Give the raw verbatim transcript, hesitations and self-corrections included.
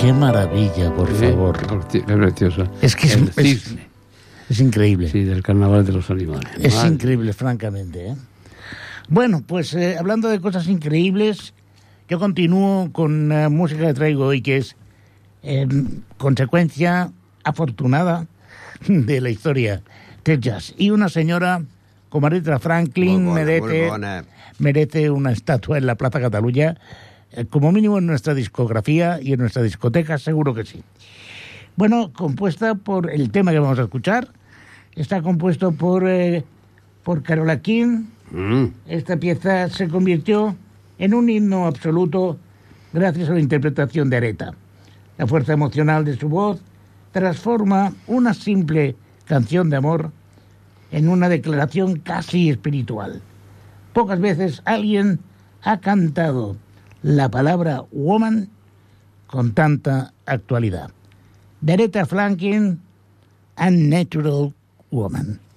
Qué maravilla, por Sí, favor. Qué precioso. Es que es, El es, cisne. es increíble. Sí, del carnaval de los animales. Es Madre. increíble, francamente, ¿eh? Bueno, pues eh, hablando de cosas increíbles, yo continúo con la música que traigo hoy, que es eh, consecuencia afortunada de la historia del jazz. Y una señora como Aretha Franklin Muy bona, merece, muy bona. merece una estatua en la Plaza Cataluña, eh, como mínimo en nuestra discografía y en nuestra discoteca, seguro que sí. Bueno, compuesta por el tema que vamos a escuchar, está compuesto por, eh, por Carola King. Mm. Esta pieza se convirtió en un himno absoluto gracias a la interpretación de Aretha. La fuerza emocional de su voz transforma una simple canción de amor en una declaración casi espiritual. Pocas veces alguien ha cantado la palabra woman con tanta actualidad. De Aretha Franklin, Unnatural Woman.